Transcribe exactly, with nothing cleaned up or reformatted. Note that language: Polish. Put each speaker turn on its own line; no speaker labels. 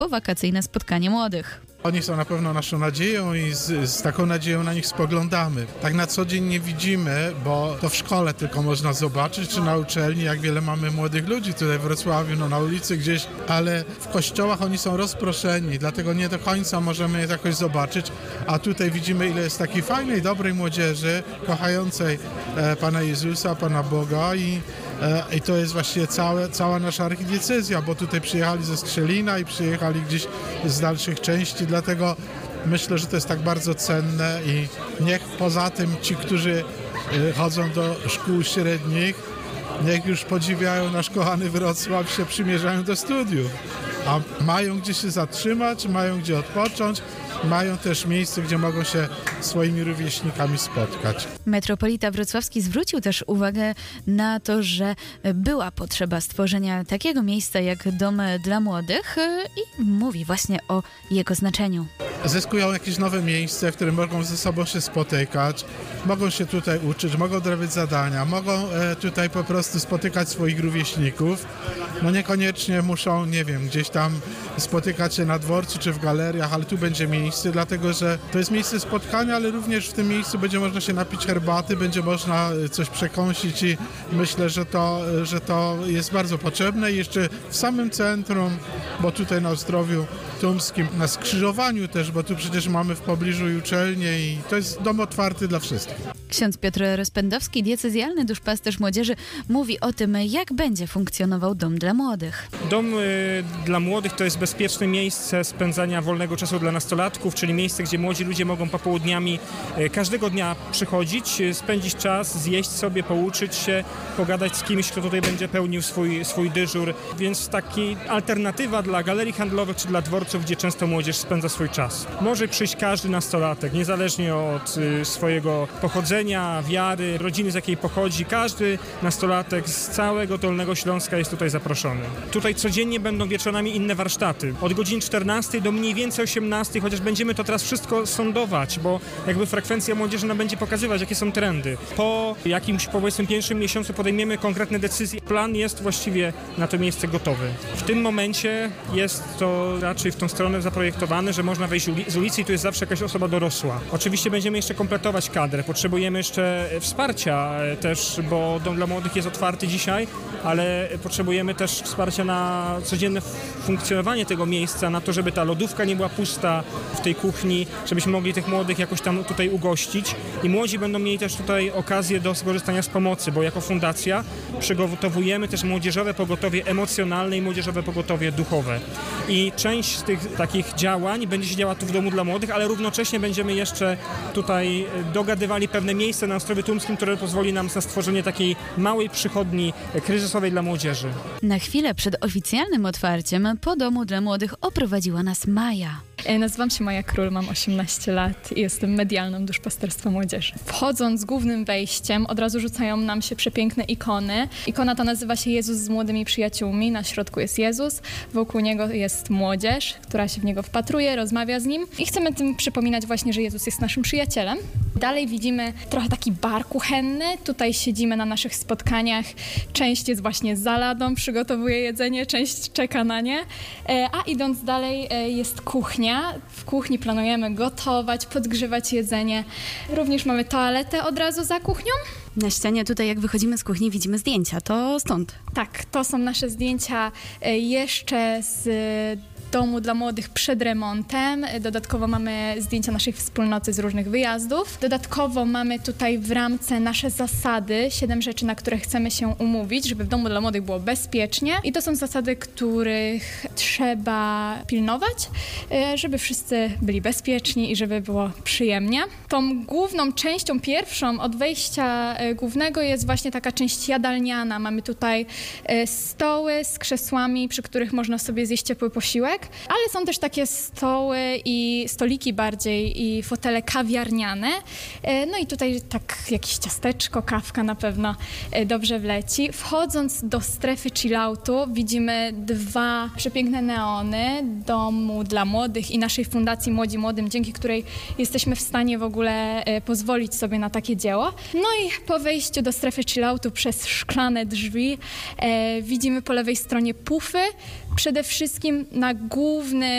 wakacyjne spotkanie młodych.
Oni są na pewno naszą nadzieją i z, z taką nadzieją na nich spoglądamy. Tak na co dzień nie widzimy, bo to w szkole tylko można zobaczyć, czy na uczelni, jak wiele mamy młodych ludzi tutaj w Wrocławiu, no na ulicy gdzieś, ale w kościołach oni są rozproszeni, dlatego nie do końca możemy je jakoś zobaczyć, a tutaj widzimy, ile jest takiej fajnej, dobrej młodzieży, kochającej e, Pana Jezusa, Pana Boga i e, i to jest właściwie całe, cała nasza archidiecezja, bo tutaj przyjechali ze Strzelina i przyjechali gdzieś z dalszych części, dlatego myślę, że to jest tak bardzo cenne i niech poza tym ci, którzy chodzą do szkół średnich, niech już podziwiają nasz kochany Wrocław, się przymierzają do studiów, a mają gdzie się zatrzymać, mają gdzie odpocząć, mają też miejsce, gdzie mogą się swoimi rówieśnikami spotkać.
Metropolita Wrocławski zwrócił też uwagę na to, że była potrzeba stworzenia takiego miejsca jak Dom dla Młodych i mówi właśnie o jego znaczeniu.
Zyskują jakieś nowe miejsce, w którym mogą ze sobą się spotykać, mogą się tutaj uczyć, mogą robić zadania, mogą tutaj po prostu spotykać swoich rówieśników. No niekoniecznie muszą, nie wiem, gdzieś tam spotykać się na dworcu czy w galeriach, ale tu będzie miejsce, dlatego że to jest miejsce spotkania, ale również w tym miejscu będzie można się napić herbaty, będzie można coś przekąsić i myślę, że to, że to jest bardzo potrzebne. I jeszcze w samym centrum, bo tutaj na Ozdrowiu Tumskim, na skrzyżowaniu też, bo tu przecież mamy w pobliżu i uczelnię i to jest dom otwarty dla wszystkich.
Ksiądz Piotr Rozpędowski, diecezjalny duszpasterz młodzieży, mówi o tym, jak będzie funkcjonował Dom dla Młodych.
Dom y, dla młodych to jest bezpieczne miejsce spędzania wolnego czasu dla nastolatków, czyli miejsce, gdzie młodzi ludzie mogą popołudniami y, każdego dnia przychodzić, y, spędzić czas, zjeść sobie, pouczyć się, pogadać z kimś, kto tutaj będzie pełnił swój, swój dyżur. Więc taki alternatywa dla galerii handlowych czy dla dworców, gdzie często młodzież spędza swój czas. Może przyjść każdy nastolatek, niezależnie od y, swojego pochodzenia, wiary, rodziny, z jakiej pochodzi. Każdy nastolatek z całego Dolnego Śląska jest tutaj zaproszony. Tutaj codziennie będą wieczorami inne warsztaty. Od godziny czternastej do mniej więcej osiemnastej, chociaż będziemy to teraz wszystko sądować, bo jakby frekwencja młodzieży nam będzie pokazywać, jakie są trendy. Po jakimś, powiedzmy, pierwszym miesiącu podejmiemy konkretne decyzje. Plan jest właściwie na to miejsce gotowy. W tym momencie jest to raczej w tą stronę zaprojektowane, że można wejść z ulicy i tu jest zawsze jakaś osoba dorosła. Oczywiście będziemy jeszcze kompletować kadrę. Potrzebujemy jeszcze wsparcia też, bo Dom dla Młodych jest otwarty dzisiaj, ale potrzebujemy też wsparcia na codzienne funkcjonowanie tego miejsca, na to, żeby ta lodówka nie była pusta w tej kuchni, żebyśmy mogli tych młodych jakoś tam tutaj ugościć i młodzi będą mieli też tutaj okazję do skorzystania z pomocy, bo jako fundacja przygotowujemy też młodzieżowe pogotowie emocjonalne i młodzieżowe pogotowie duchowe. I część z tych takich działań będzie się działa tu w Domu dla Młodych, ale równocześnie będziemy jeszcze tutaj dogadywali pewne miejsce na Ostrowiu Tumskim, które pozwoli nam na stworzenie takiej małej przychodni kryzysowej dla młodzieży.
Na chwilę przed oficjalnym otwarciem po Domu dla Młodych oprowadziła nas Maja.
Nazywam się Maja Król, mam osiemnaście lat i jestem medialną duszpasterstwa młodzieży. Wchodząc głównym wejściem, od razu rzucają nam się przepiękne ikony. Ikona ta nazywa się Jezus z młodymi przyjaciółmi. Na środku jest Jezus, wokół niego jest młodzież, która się w niego wpatruje, rozmawia z nim i chcemy tym przypominać właśnie, że Jezus jest naszym przyjacielem. Dalej widzimy trochę taki bar kuchenny. Tutaj siedzimy na naszych spotkaniach. Część jest właśnie za ladą, przygotowuje jedzenie, część czeka na nie. A idąc dalej jest kuchnia. W kuchni planujemy gotować, podgrzewać jedzenie. Również mamy toaletę od razu za kuchnią.
Na ścianie tutaj, jak wychodzimy z kuchni, widzimy zdjęcia. To stąd.
Tak, to są nasze zdjęcia jeszcze z Domu dla Młodych przed remontem. Dodatkowo mamy zdjęcia naszej wspólnoty z różnych wyjazdów. Dodatkowo mamy tutaj w ramce nasze zasady, siedem rzeczy, na które chcemy się umówić, żeby w Domu dla Młodych było bezpiecznie. I to są zasady, których trzeba pilnować, żeby wszyscy byli bezpieczni i żeby było przyjemnie. Tą główną częścią, pierwszą od wejścia głównego jest właśnie taka część jadalniana. Mamy tutaj stoły z krzesłami, przy których można sobie zjeść ciepły posiłek. Ale są też takie stoły i stoliki bardziej i fotele kawiarniane. No i tutaj tak jakieś ciasteczko, kawka na pewno dobrze wleci. Wchodząc do strefy chilloutu widzimy dwa przepiękne neony Domu dla Młodych i naszej Fundacji Młodzi Młodym, dzięki której jesteśmy w stanie w ogóle pozwolić sobie na takie dzieło. No i po wejściu do strefy chilloutu przez szklane drzwi e, widzimy po lewej stronie pufy. Przede wszystkim na główny